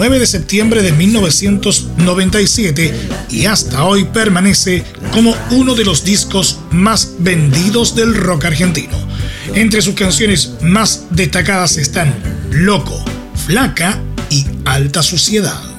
9 de septiembre de 1997 y hasta hoy permanece como uno de los discos más vendidos del rock argentino. Entre sus canciones más destacadas están Loco, Flaca y Alta Suciedad.